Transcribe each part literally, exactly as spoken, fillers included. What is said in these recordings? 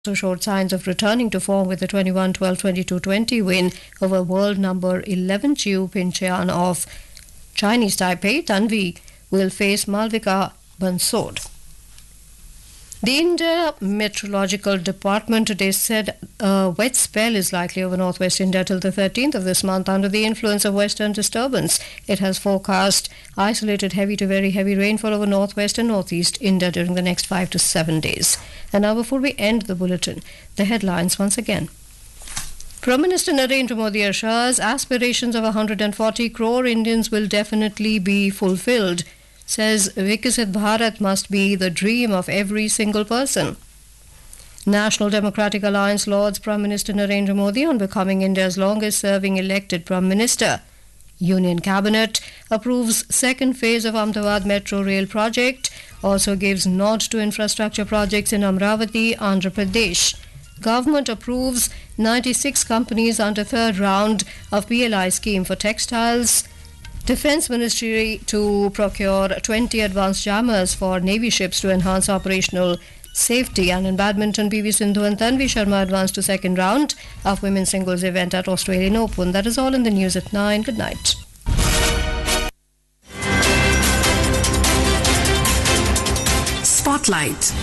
also showed signs of returning to form with a twenty-one twelve, twenty-two twenty win over world number eleven Chiu Pincheon of Chinese Taipei. Tanvi will face Malvika Bansod. The India Meteorological Department today said a wet spell is likely over northwest India till the thirteenth of this month under the influence of western disturbance. It has forecast isolated heavy to very heavy rainfall over northwest and northeast India during the next five to seven days. And now before we end the bulletin, the headlines once again. Prime Minister Narendra Modi assures aspirations of one hundred forty crore Indians will definitely be fulfilled. Says Vikasit Bharat must be the dream of every single person. National Democratic Alliance lauds Prime Minister Narendra Modi on becoming India's longest-serving elected Prime Minister. Union Cabinet approves second phase of Ahmedabad Metro Rail project, also gives nod to infrastructure projects in Amravati, Andhra Pradesh. Government approves ninety-six companies under third round of P L I scheme for textiles. Defence Ministry to procure twenty advanced jammers for Navy ships to enhance operational safety. And in badminton, P V Sindhu and Tanvi Sharma advanced to second round of women's singles event at Australian Open. That is all in the news at nine. Good night. Spotlight.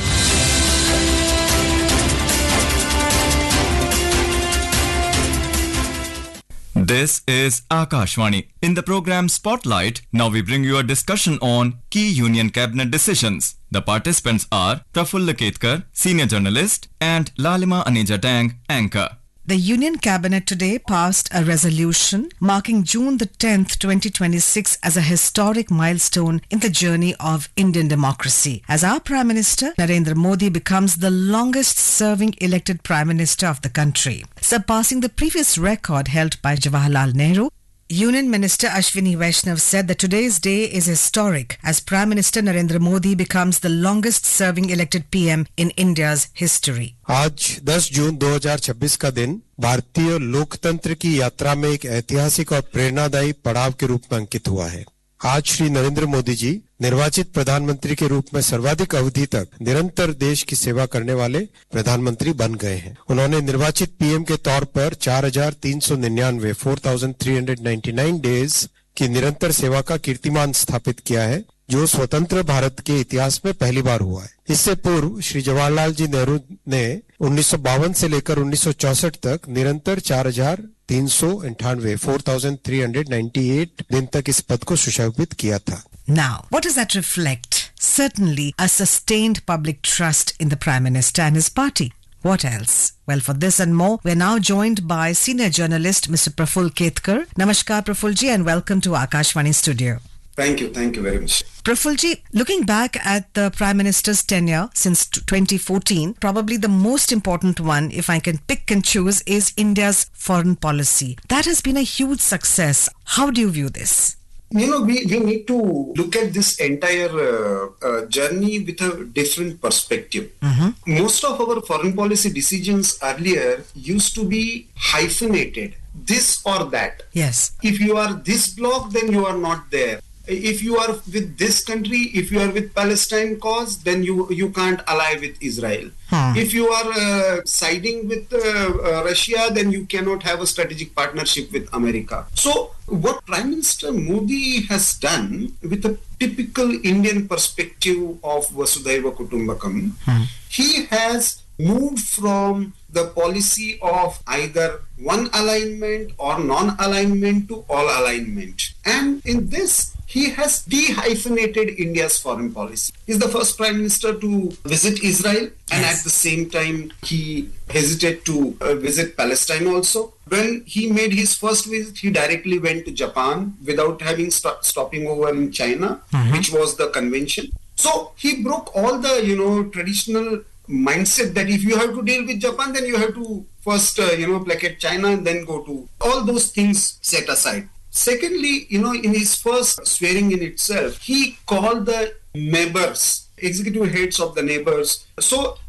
This is Akashvani. In the program Spotlight, now we bring you a discussion on key Union Cabinet decisions. The participants are Prafulla Ketkar, senior journalist, and Lalima Aneja Tang, anchor. The Union Cabinet today passed a resolution marking June the tenth, twenty twenty-six as a historic milestone in the journey of Indian democracy, as our Prime Minister Narendra Modi becomes the longest-serving elected Prime Minister of the country, surpassing the previous record held by Jawaharlal Nehru. Union Minister Ashwini Vaishnav said that today's day is historic as Prime Minister Narendra Modi becomes the longest-serving elected P M in India's history. आज दस जून दो हज़ार छब्बीस का दिन भारतीय लोकतंत्र की यात्रा में एक ऐतिहासिक और प्रेरणादायी पड़ाव के रूप में अंकित हुआ है. आज श्री नरेंद्र मोदी जी निर्वाचित प्रधानमंत्री के रूप में सर्वाधिक अवधि तक निरंतर देश की सेवा करने वाले प्रधानमंत्री बन गए हैं. उन्होंने निर्वाचित पीएम के तौर पर चार हजार तीन सौ निन्यानवे four thousand three hundred ninety nine days की निरंतर सेवा का कीर्तिमान स्थापित किया है, जो स्वतंत्र भारत के इतिहास में पहली बार हुआ है. इससे पूर्व श्री जवाहरलाल जी नेहरू ने उन्नीस सौ बावन से लेकर उन्नीस सौ चौसठ तक निरंतर चार हजार तीन सौ अंठानवे four thousand three hundred ninety eight दिन तक इस पद को सुशोभित किया था. Now, what does that reflect? Certainly a sustained public trust in the Prime Minister and his party. What else? Well, for this and more, we're now joined by senior journalist Mister Praful Ketkar. Namaskar, Prafulji, and welcome to Akashvani studio. Thank you. Thank you very much. Prafulji, looking back at the Prime Minister's tenure since twenty fourteen, probably the most important one, if I can pick and choose, is India's foreign policy. That has been a huge success. How do you view this? You know, we, we need to look at this entire uh, uh, journey with a different perspective. Mm-hmm. Most of our foreign policy decisions earlier used to be hyphenated, this or that. Yes. If you are this bloc, then you are not there. If you are with this country, if you are with Palestine cause, then you, you can't ally with Israel. Hmm. If you are uh, siding with uh, uh, Russia, then you cannot have a strategic partnership with America. So what Prime Minister Modi has done with a typical Indian perspective of Vasudhaiva Kutumbakam, hmm. he has moved from the policy of either one alignment or non-alignment to all alignment. And in this, he has de-hyphenated India's foreign policy. He's the first Prime Minister to visit Israel, and yes. at the same time, he hesitated to uh, visit Palestine also. When he made his first visit, he directly went to Japan without having st- stopping over in China, mm-hmm. which was the convention. So he broke all the, you know, traditional mindset that if you have to deal with Japan, then you have to first, uh, you know, placate China and then go to all those things set aside. Secondly, you know, in his first swearing in itself, he called the neighbors, executive heads of the neighbors. So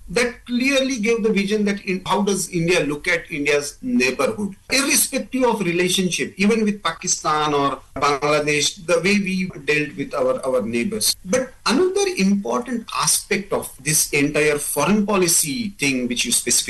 that clearly gave the vision that in, how does India look at India's neighborhood, irrespective of relationship, even with Pakistan or Bangladesh, the way we dealt with our, our neighbors. But another important aspect of this entire foreign policy thing which you specifically